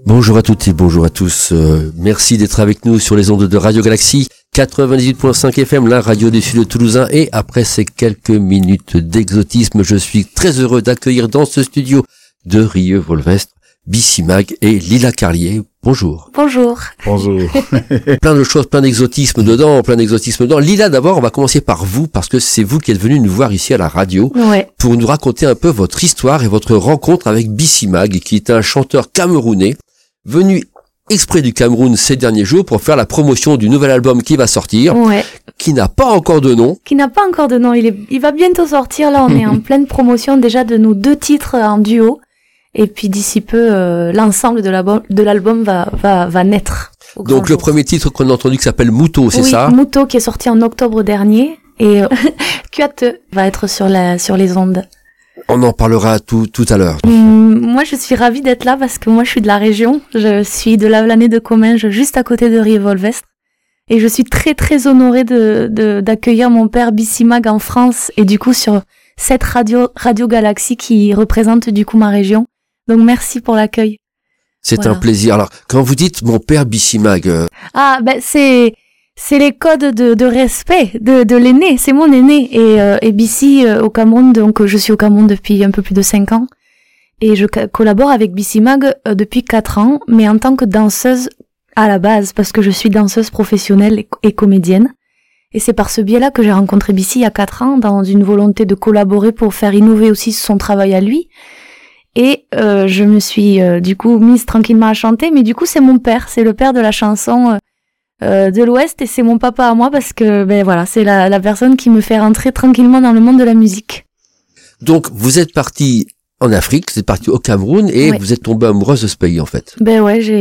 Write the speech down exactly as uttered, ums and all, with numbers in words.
Bonjour à toutes et bonjour à tous. Euh, merci d'être avec nous sur les ondes de Radio Galaxie quatre-vingt-dix-huit virgule cinq F M, la radio des Sud Toulousains. Et après ces quelques minutes d'exotisme, je suis très heureux d'accueillir dans ce studio de Rieux-Volvestre, Bissy Mag et Lila Carlier. Bonjour. Bonjour. Bonjour. Plein de choses, plein d'exotisme dedans, plein d'exotisme dedans. Lila, d'abord, on va commencer par vous, parce que c'est vous qui êtes venu nous voir ici à la radio, Ouais. pour nous raconter un peu votre histoire et votre rencontre avec Bissy Mag, qui est un chanteur camerounais, venu exprès du Cameroun ces derniers jours pour faire la promotion du nouvel album qui va sortir, Ouais. qui n'a pas encore de nom. Qui n'a pas encore de nom. Il est, il va bientôt sortir. Là, on est en pleine promotion déjà de nos deux titres en duo. Et puis d'ici peu, euh, l'ensemble de l'album, de l'album va, va, va naître. au grand Donc le jour. premier titre qu'on a entendu qui s'appelle Mouto, c'est oui, ça? Mouto qui est sorti en octobre dernier. Et euh, Kuate va être sur la, sur les ondes. On en parlera tout, tout à l'heure. Hum, moi, je suis ravie d'être là parce que moi, je suis de la région. Je suis de la Vallée de Comminges, juste à côté de Rieux-Volvestre. Et je suis très, très honorée de, de, d'accueillir mon père Bissy Mag en France et du coup sur cette radio, Radio Galaxie qui représente du coup ma région. Donc, merci pour l'accueil. C'est Voilà. un plaisir. Alors, quand vous dites mon père Bissy Mag, euh, Ah, ben, c'est, c'est les codes de, de respect de, de l'aîné. C'est mon aîné. Et, euh, et Bissy, euh, au Cameroun, donc, je suis au Cameroun depuis un peu plus de cinq ans. Et je ca- collabore avec Bissy Mag euh, depuis quatre ans, mais en tant que danseuse à la base, parce que je suis danseuse professionnelle et, et comédienne. Et c'est par ce biais-là que j'ai rencontré Bissy il y a quatre ans, dans une volonté de collaborer pour faire innover aussi son travail à lui. Et euh, je me suis euh, du coup mise tranquillement à chanter, mais du coup c'est mon père, c'est le père de la chanson euh, euh, de l'Ouest, et c'est mon papa à moi parce que ben voilà, c'est la, la personne qui me fait rentrer tranquillement dans le monde de la musique. donc vous êtes parti en Afrique, vous êtes parti au Cameroun et Ouais. vous êtes tombé amoureuse de ce pays en fait. Ben ouais, j'ai